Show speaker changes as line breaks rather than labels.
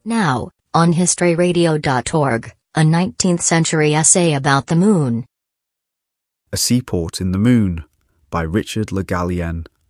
Now, on historyradio.org, a 19th-century essay about the Moon.
A Seaport in the Moon by Richard Le Gallienne.